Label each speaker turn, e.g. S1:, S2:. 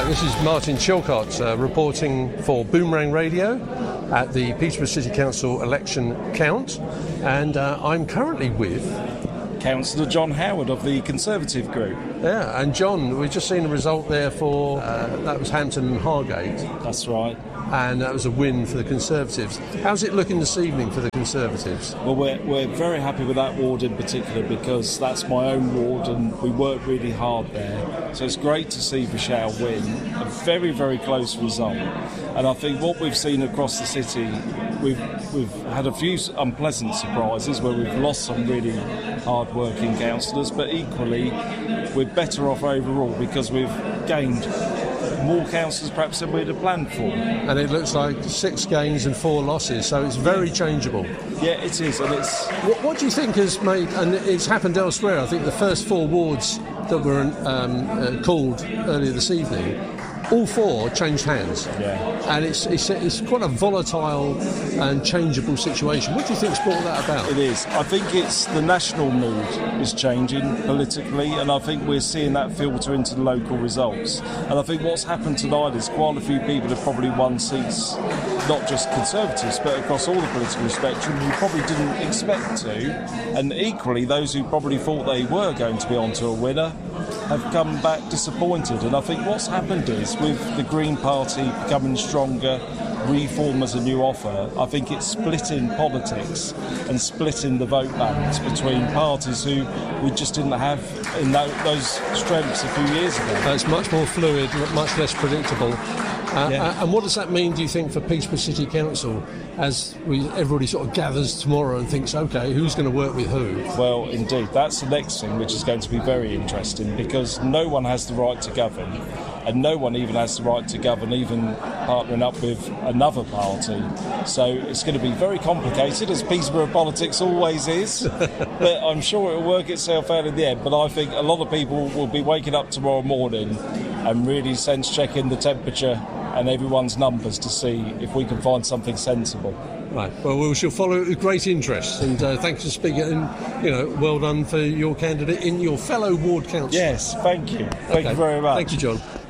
S1: Hi, this is Martin Chilcott reporting for Boomerang Radio at the Peterborough City Council election count, and I'm currently with
S2: Councillor John Howard of the Conservative group.
S1: Yeah, and John, we've just seen the result there for that was Hampton and Hargate.
S2: That's right.
S1: And that was a win for the Conservatives. How's it looking this evening for the Conservatives?
S2: Well, we're very happy with that ward in particular because that's my own ward and we work really hard there. So it's great to see Vishal win. A very, very close result. And I think what we've seen across the city, we've had a few unpleasant surprises where we've lost some really hard-working councillors, but equally we're better off overall because we've gained more councillors perhaps than we'd have planned for.
S1: And it looks like 6 gains and 4 losses, so it's very changeable.
S2: Yeah, it is, and it's...
S1: What do you think has made, and it's happened elsewhere, I think the first 4 wards that were called earlier this evening, all 4 changed hands.
S2: Yeah.
S1: And it's quite a volatile and changeable situation. What do you think's brought that about?
S2: It is. I think it's the national mood is changing politically, and I think we're seeing that filter into the local results. And I think what's happened tonight is quite a few people have probably won seats, not just Conservatives, but across all the political spectrum, who probably didn't expect to. And equally, those who probably thought they were going to be onto a winner have come back disappointed. And I think what's happened is, with the Green Party becoming stronger, Reform as a new offer, I think it's splitting politics and splitting the vote balance between parties who we just didn't have in those strengths a few years ago.
S1: It's much more fluid, much less predictable. And what does that mean, do you think, for Peterborough City Council as everybody sort of gathers tomorrow and thinks, OK, who's going to work with who?
S2: Well, indeed, that's the next thing which is going to be very interesting, because no one has the right to govern, and no one even has the right to govern even partnering up with another party. So it's going to be very complicated, as Peterborough politics always is, but I'm sure it will work itself out in the end. But I think a lot of people will be waking up tomorrow morning and really sense-checking the temperature and everyone's numbers to see if we can find something sensible.
S1: Right. Well, we shall follow it with great interest. And thanks for speaking. And well done for your candidate in your fellow ward council.
S2: Yes, thank you. Thank you very much.
S1: Thank you, John.